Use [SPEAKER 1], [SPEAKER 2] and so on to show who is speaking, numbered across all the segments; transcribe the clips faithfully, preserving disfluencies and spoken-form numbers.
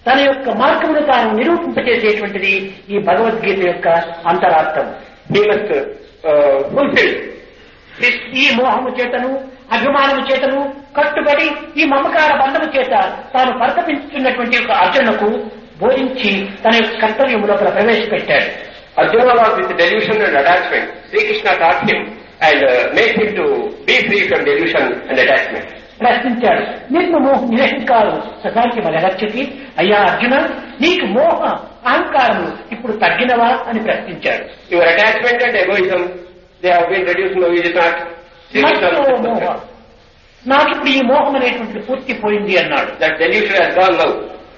[SPEAKER 1] తన యొక్క మార్గమును తాను నిరూపింపచేసేటువంటిది ఈ భగవద్గీత యొక్క అంతరార్థం.
[SPEAKER 2] He must uh, fulfill
[SPEAKER 1] ఈ మోహము చేతను అభిమానము చేతను కట్టుబడి ఈ మమకార బంధము చేత తాను పరితపించుతున్నటువంటి యొక్క అర్జునకు బోధించి తన యొక్క కర్తవ్యము లోపల ప్రవేశపెట్టాడు.
[SPEAKER 2] Arjuna was with delusion and attachment. Sri Krishna taught him and uh, made him to be free from delusion and attachment.
[SPEAKER 1] ప్రశ్నించాడు, నిర్మమోహ నిరహంకారం సదాకి మలగచ్చతి. అయ్యా అర్జున, నీకు మోహ అహంకారము ఇప్పుడు తగ్గినవా అని ప్రశ్నించాడు.
[SPEAKER 2] Your attachment and egoism, they have been reduced, no, is it not?
[SPEAKER 1] మోహ, నాకు ఇప్పుడు ఈ మోహం అనేటువంటిది పూర్తి పోయింది అన్నాడు.
[SPEAKER 2] That delusion has gone now.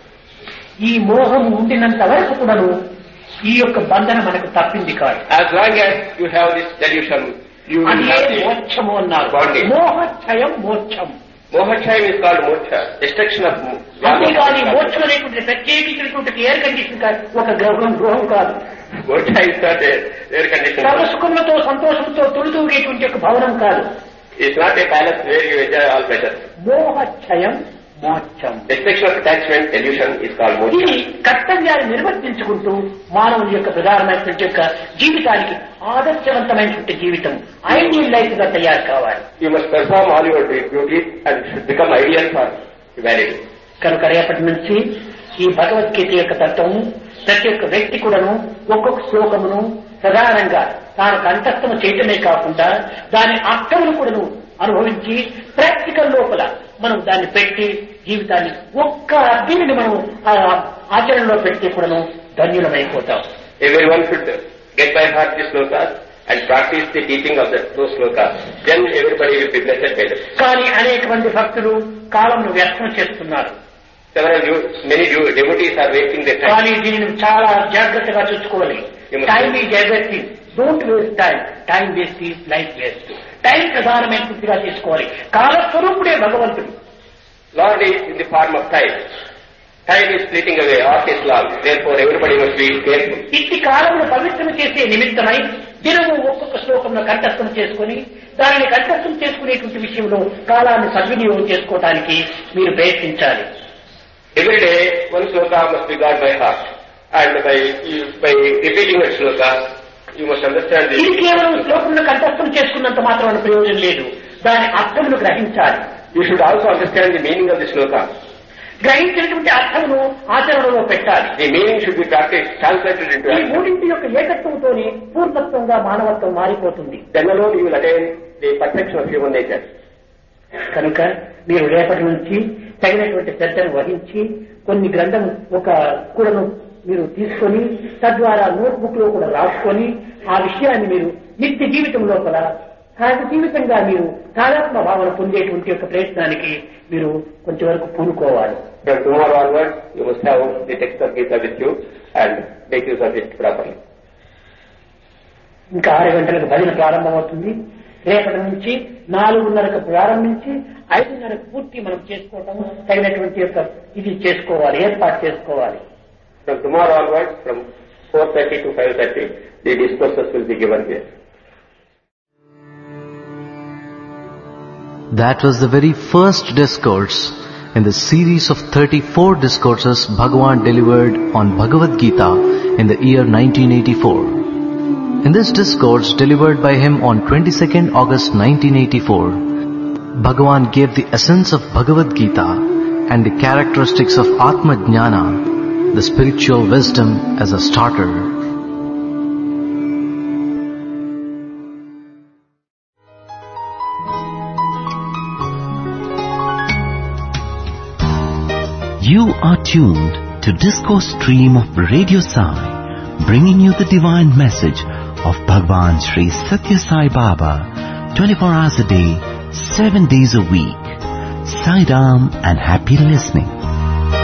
[SPEAKER 1] ఈ మోహం ఉండినంత వరకు కూడాను ఈ యొక్క బంధన మనకు తప్పింది కాదు.
[SPEAKER 2] As long as you have this delusion, you will
[SPEAKER 1] అదే
[SPEAKER 2] have
[SPEAKER 1] మోక్షము అన్నారు.
[SPEAKER 2] bondage.
[SPEAKER 1] మోహక్షయం మోక్షం.
[SPEAKER 2] Mohakshay is called moksha, destruction of
[SPEAKER 1] అంతేగాని మోక్షం అనేటువంటి ప్రత్యేకించినటువంటి ఎయిర్ కండిషన్ కాదు, ఒక గృహం గృహం కాదు.
[SPEAKER 2] moksha is not a air condition.
[SPEAKER 1] సర్వసుఖములతో సంతోషంతో తొలితూగేటువంటి ఒక భవనం కాదు.
[SPEAKER 2] It's not a palace where you enjoy all pleasure.
[SPEAKER 1] మోహక్షయం మోక్షం.
[SPEAKER 2] Destruction of attachment, delusion is called moksha.
[SPEAKER 1] ఇది కర్తవ్యాన్ని నిర్వర్తించుకుంటూ మానవుని యొక్క ప్రధానమైనటువంటి యొక్క జీవితానికి ఆదర్శవంతమైనటువంటి జీవితం ఐడియల్ లైఫ్ గా తయారు కావాలి.
[SPEAKER 2] You must perform all your duties and should become ideal for humanity.
[SPEAKER 1] కనుక రేపటి నుంచి ఈ భగవద్గీత యొక్క తత్వము ప్రతి ఒక్క వ్యక్తి కూడాను ఒక్కొక్క శ్లోకమును ప్రధానంగా తాను కంఠస్థము చేయటమే కాకుండా దాని అర్థమును కూడాను అనుభవించి ప్రాక్టికల్ లోపల మనం దాన్ని పెట్టి జీవితాన్ని ఒక్క దీనిని మనం ఆచరణలో పెట్టి కూడాను ధన్యులమైపోతాం.
[SPEAKER 2] Everyone should get by heart the slokas and practice the teaching of the, those slokas. Then everybody will be blessed by them.
[SPEAKER 1] కానీ అనేక మంది భక్తులు కాలంను వ్యర్థం చేస్తున్నారు.
[SPEAKER 2] Several many devotees are wasting their time.
[SPEAKER 1] కానీ దీనిని చాలా జాగ్రత్తగా చూసుకోవాలి. Time is everything. Don't waste time. Time waste is life waste. Time ప్రధానమైన పూర్తిగా తీసుకోవాలి. కాలస్వరూపుడే భగవంతుడు.
[SPEAKER 2] Lord is in the form of time. Time is fleeting away, art is long. Therefore everybody must be careful.
[SPEAKER 1] ఇట్టి కాలమును పవిత్రం చేసే నిమిత్తమై దినము ఒక్కొక్క శ్లోకంలో కంఠస్థం చేసుకుని దానిని కంఠస్థం చేసుకునేటువంటి విషయంలో కాలాన్ని సద్వినియోగం చేసుకోవడానికి మీరు ప్రయత్నించాలి.
[SPEAKER 2] Every day one sloka must be got by heart, and by by repeating that sloka you must understand this.
[SPEAKER 1] ఇది కేవలం శ్లోకంలో కంఠస్థం చేసుకున్నంత మాత్రమే ప్రయోజనం లేదు, దాని అర్థమును గ్రహించాలి.
[SPEAKER 2] You should also understand the meaning of the sloka.
[SPEAKER 1] గ్రహించినటువంటి అర్థమును ఆచరణలో పెట్టాలి.
[SPEAKER 2] The meaning should be practiced, translated into
[SPEAKER 1] ఈ
[SPEAKER 2] action.
[SPEAKER 1] మూడింటి యొక్క ఏకత్వంతోనే పూర్ణత్వంగా మానవత్వం మారిపోతుంది.
[SPEAKER 2] Then alone you will attain the perfection of human nature.
[SPEAKER 1] కనుక మీరు రేపటి నుంచి తగినటువంటి శ్రద్ధను వహించి కొన్ని గ్రంథం ఒక కూడను మీరు తీసుకొని తద్వారా నోట్బుక్ లో కూడా రాసుకొని ఆ విషయాన్ని మీరు నిత్య జీవితం లోపల సహజ జీవితంగా మీరు తాదాత్మ భావన పొందేటువంటి యొక్క ప్రయత్నానికి మీరు కొంచెం వరకు పూనుకోవాలి.
[SPEAKER 2] From tomorrow onwards you must have the text of Gita with you and make use of it properly.
[SPEAKER 1] ఇంకా ఆరు గంటలకు భజన ప్రారంభమవుతుంది. రేపటి నుంచి నాలుగున్నరకు ప్రారంభించి ఐదున్నరకు పూర్తి మనం చేసుకోవటం తగినటువంటి యొక్క ఇది చేసుకోవాలి, ఏర్పాటు చేసుకోవాలి.
[SPEAKER 2] From tomorrow onwards, from four thirty to five thirty, the discourses will be given here.
[SPEAKER 3] That was the very first discourse in the series of thirty-four discourses Bhagavan delivered on Bhagavad Gita in the year nineteen eighty-four. In this discourse delivered by him on twenty-second August nineteen eighty-four, Bhagavan gave the essence of Bhagavad Gita and the characteristics of Atma Jnana, the spiritual wisdom, as a starter.
[SPEAKER 4] You are tuned to Discourse Stream of Radio Sai, bringing you the divine message of Bhagwan Sri Satya Sai Baba, twenty-four hours a day, seven days a week. Sai Ram and happy listening.